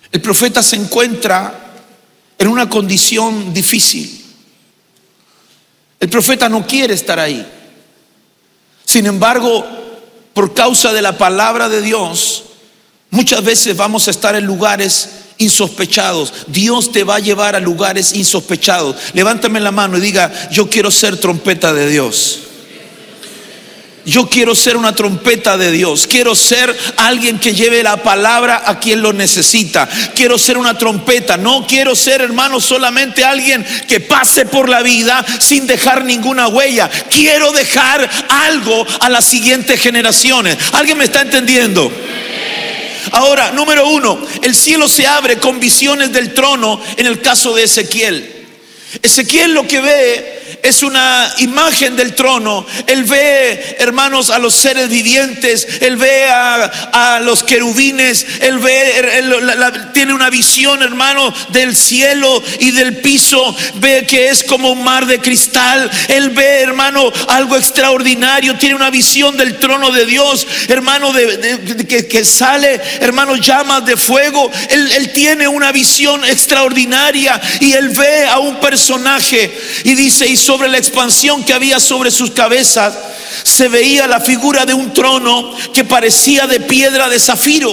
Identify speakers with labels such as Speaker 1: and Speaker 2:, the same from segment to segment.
Speaker 1: El profeta se encuentra en una condición difícil. El profeta no quiere estar ahí. Sin embargo, por causa de la palabra de Dios, muchas veces vamos a estar en lugares insospechados. Dios te va a llevar a lugares insospechados. Levántame la mano y diga: yo quiero ser trompeta de Dios. Yo quiero ser una trompeta de Dios. Quiero ser alguien que lleve la palabra a quien lo necesita. Quiero ser una trompeta. No quiero ser, hermano, solamente alguien que pase por la vida sin dejar ninguna huella. Quiero dejar algo a las siguientes generaciones. ¿Alguien me está entendiendo? Ahora, número 1, el cielo se abre con visiones del trono en el caso de Ezequiel. Ezequiel lo que ve es una imagen del trono. Él ve, hermanos, a los seres vivientes. Él ve a los querubines. Él tiene una visión, hermano, del cielo y del piso. Ve que es como un mar de cristal. Él ve, hermano, algo extraordinario. Tiene una visión del trono de Dios, hermano, que sale, hermano, llamas de fuego. Él tiene una visión extraordinaria y él ve a un personaje y dice: y sobre la expansión que había sobre sus cabezas se veía la figura de un trono que parecía de piedra de zafiro.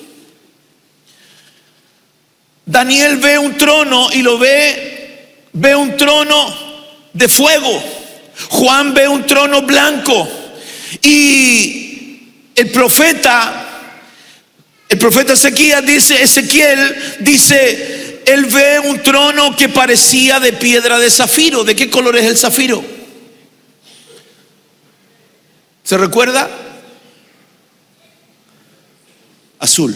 Speaker 1: Daniel ve un trono y ve un trono de fuego. Juan ve un trono blanco. Y el profeta Ezequiel dice, él ve un trono que parecía de piedra de zafiro. ¿De qué color es el zafiro? ¿Se recuerda? Azul.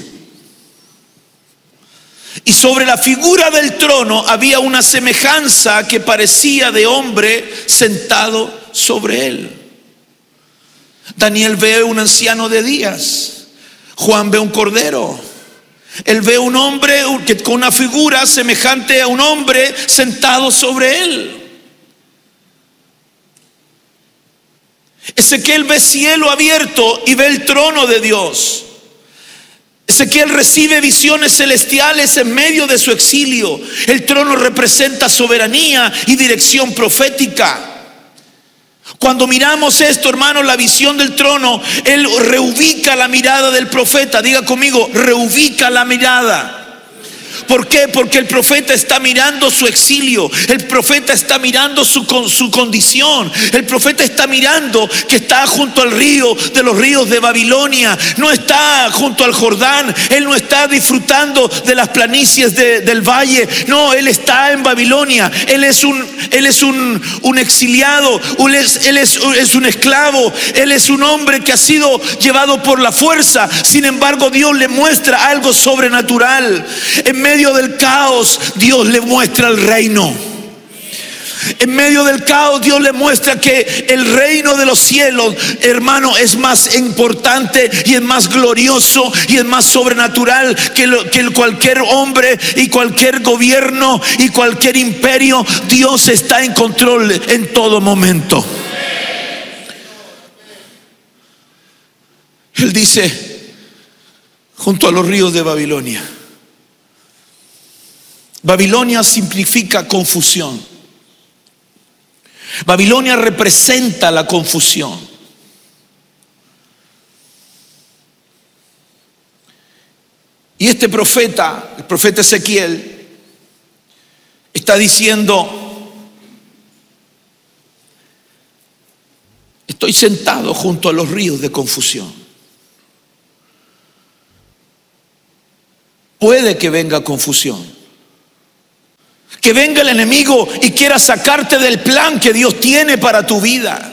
Speaker 1: Y sobre la figura del trono había una semejanza que parecía de hombre sentado sobre él. Daniel ve un anciano de días. Juan ve un cordero. Él ve un hombre con una figura semejante a un hombre sentado sobre él. Ezequiel ve cielo abierto y ve el trono de Dios. Ezequiel recibe visiones celestiales en medio de su exilio. El trono representa soberanía y dirección profética. Cuando miramos esto, hermanos, la visión del trono, él reubica la mirada del profeta. Diga conmigo: reubica la mirada. ¿Por qué? Porque el profeta está mirando su exilio. El profeta está mirando su condición. El profeta está mirando que está junto al río de los ríos de Babilonia. No está junto al Jordán. Él no está disfrutando de las planicies del valle. No, él está en Babilonia. Él es un exiliado. Él es un esclavo. Él es un hombre que ha sido llevado por la fuerza. Sin embargo, Dios le muestra algo sobrenatural. En medio del caos, Dios le muestra el reino. En medio del caos, Dios le muestra que el reino de los cielos, hermano, es más importante y es más glorioso y es más sobrenatural que cualquier hombre y cualquier gobierno y cualquier imperio. Dios está en control en todo momento. Él dice: junto a los ríos de Babilonia. Babilonia significa confusión. Babilonia representa la confusión. Y este profeta, el profeta Ezequiel, está diciendo: estoy sentado junto a los ríos de confusión. Puede que venga confusión. Que venga el enemigo y quiera sacarte del plan que Dios tiene para tu vida.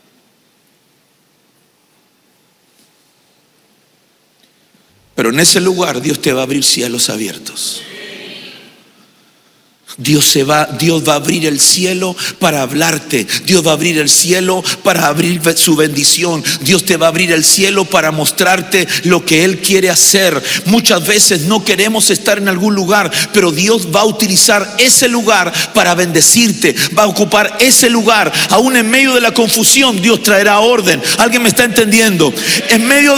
Speaker 1: Pero en ese lugar Dios te va a abrir cielos abiertos. Dios va a abrir el cielo para hablarte. Dios va a abrir el cielo para abrir su bendición. Dios te va a abrir el cielo para mostrarte lo que Él quiere hacer. Muchas veces no queremos estar en algún lugar, pero Dios va a utilizar ese lugar para bendecirte. Va a ocupar ese lugar. Aún en medio de la confusión, Dios traerá orden. ¿Alguien me está entendiendo? En medio de